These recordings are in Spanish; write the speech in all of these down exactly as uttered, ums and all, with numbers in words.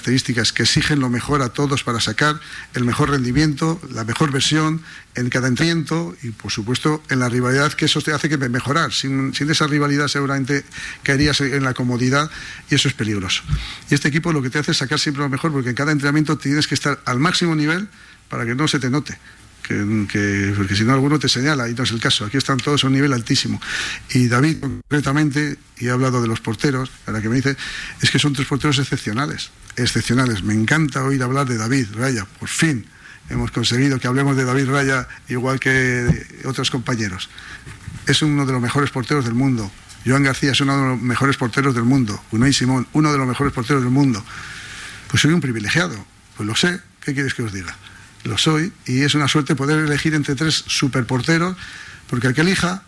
características que exigen lo mejor a todos para sacar el mejor rendimiento, la mejor versión en cada entrenamiento y, por supuesto, en la rivalidad, que eso te hace que mejorar. Sin, sin esa rivalidad seguramente caerías en la comodidad y eso es peligroso. Y este equipo lo que te hace es sacar siempre lo mejor, porque en cada entrenamiento tienes que estar al máximo nivel para que no se te note. Que, que, porque si no alguno te señala y no es el caso. Aquí están todos a un nivel altísimo. Y David concretamente, y he hablado de los porteros, para que me dice, es que son tres porteros excepcionales, excepcionales. Me encanta oír hablar de David Raya, por fin hemos conseguido que hablemos de David Raya igual que de otros compañeros. Es uno de los mejores porteros del mundo. Joan García es uno de los mejores porteros del mundo. Unai Simón, uno de los mejores porteros del mundo. Pues soy un privilegiado, pues lo sé. ¿Qué quieres que os diga? Lo soy, y es una suerte poder elegir entre tres superporteros, porque el que elija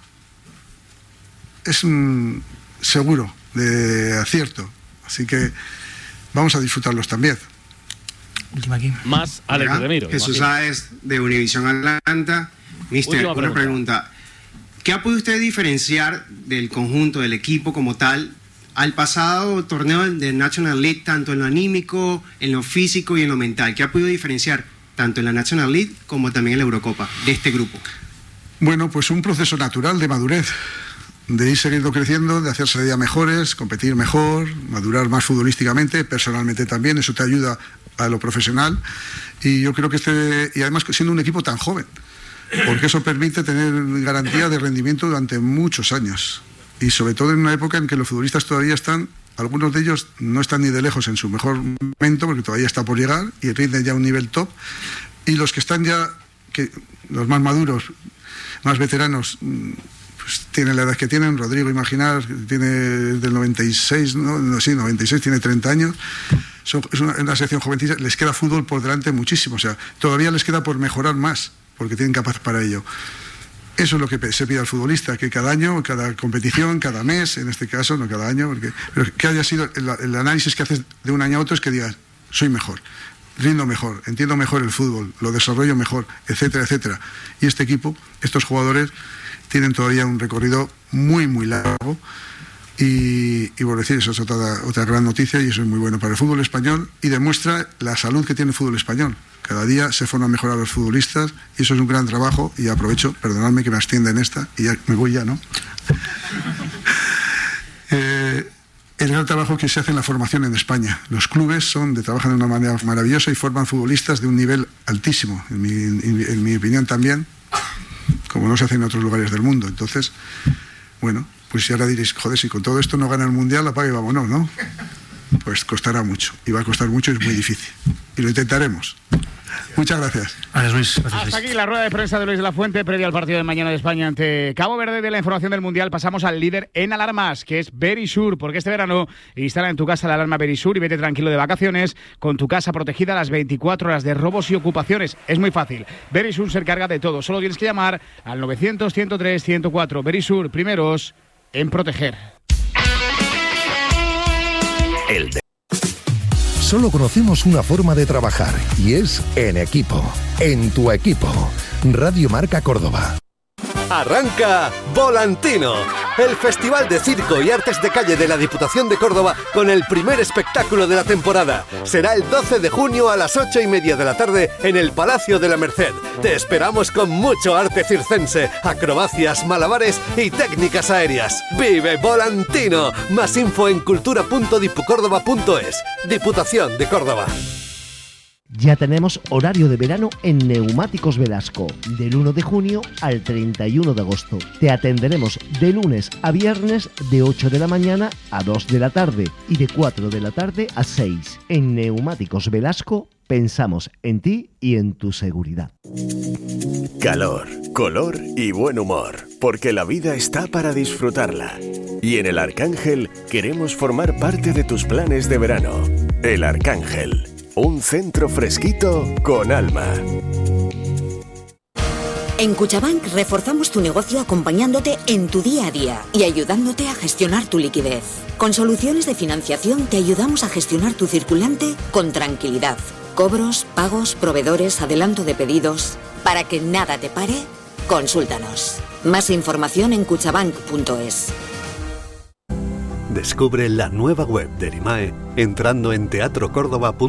es un seguro de acierto, así que vamos a disfrutarlos también. Última aquí. Más Alex Remiro. Jesús Sáez de Univisión Atlanta. Mister, una pregunta. pregunta. ¿Qué ha podido usted diferenciar del conjunto, del equipo como tal, al pasado torneo de National League, tanto en lo anímico, en lo físico y en lo mental? ¿Qué ha podido diferenciar tanto en la National League como también en la Eurocopa de este grupo? Bueno, pues un proceso natural de madurez, de ir siguiendo creciendo, de hacerse día mejores, competir mejor, madurar más futbolísticamente, personalmente también, eso te ayuda a lo profesional, y yo creo que este, y además siendo un equipo tan joven, porque eso permite tener garantía de rendimiento durante muchos años, y sobre todo en una época en que los futbolistas todavía están, algunos de ellos no están ni de lejos en su mejor momento, porque todavía está por llegar y rinden ya a un nivel top, y los que están ya, que los más maduros, más veteranos, pues tienen la edad que tienen. Rodrigo, imaginar, tiene del noventa y seis, ¿no? No, sí, noventa y seis, tiene treinta años, Son, es una, una sección jovencita, les queda fútbol por delante muchísimo, o sea, todavía les queda por mejorar más, porque tienen capacidad para ello. Eso es lo que se pide al futbolista, que cada año, cada competición, cada mes, en este caso, no cada año, porque, pero que haya sido el, el análisis que haces de un año a otro, es que digas, soy mejor, rindo mejor, entiendo mejor el fútbol, lo desarrollo mejor, etcétera, etcétera. Y este equipo, estos jugadores, tienen todavía un recorrido muy, muy largo. Y, y por decir, eso es otra, otra gran noticia, y eso es muy bueno para el fútbol español y demuestra la salud que tiene el fútbol español. Cada día se forman mejor a los futbolistas y eso es un gran trabajo. Y aprovecho, perdonadme que me extienda en esta y ya me voy ya, ¿no? eh, el gran trabajo que se hace en la formación en España. Los clubes son de trabajan de una manera maravillosa y forman futbolistas de un nivel altísimo, en mi, en, en mi opinión también, como no se hace en otros lugares del mundo. Entonces, bueno, pues si ahora diréis, joder, si con todo esto no gana el Mundial, apague y vámonos, ¿no? Pues costará mucho, y va a costar mucho y es muy difícil. Y lo intentaremos. Muchas gracias. Gracias, Luis. Gracias, Hasta Luis. aquí la rueda de prensa de Luis de la Fuente previa al partido de mañana de España ante Cabo Verde. De la información del Mundial pasamos al líder en alarmas, que es Verisur, porque este verano instala en tu casa la alarma Verisur y vete tranquilo de vacaciones con tu casa protegida a las veinticuatro horas de robos y ocupaciones. Es muy fácil. Verisur se encarga de todo. Solo tienes que llamar al novecientos, ciento tres, ciento cuatro. Verisur, primeros en proteger. El de... Solo conocemos una forma de trabajar y es en equipo. En tu equipo. Radio Marca Córdoba. Arranca Volantino, el festival de circo y artes de calle de la Diputación de Córdoba con el primer espectáculo de la temporada. Será el doce de junio a las ocho y media de la tarde en el Palacio de la Merced. Te esperamos con mucho arte circense, acrobacias, malabares y técnicas aéreas. ¡Vive Volantino! Más info en cultura punto dipucórdoba punto es. Diputación de Córdoba. Ya tenemos horario de verano en Neumáticos Velasco, del uno de junio al treinta y uno de agosto. Te atenderemos de lunes a viernes de ocho de la mañana a dos de la tarde y de cuatro de la tarde a seis. En Neumáticos Velasco pensamos en ti y en tu seguridad. Calor, color y buen humor, porque la vida está para disfrutarla. Y en El Arcángel queremos formar parte de tus planes de verano. El Arcángel. Un centro fresquito con alma. En Cuchabank reforzamos tu negocio acompañándote en tu día a día y ayudándote a gestionar tu liquidez. Con soluciones de financiación te ayudamos a gestionar tu circulante con tranquilidad. Cobros, pagos, proveedores, adelanto de pedidos. Para que nada te pare, consúltanos. Más información en cuchabank punto es. Descubre la nueva web del I M A E entrando en teatro córdoba punto es.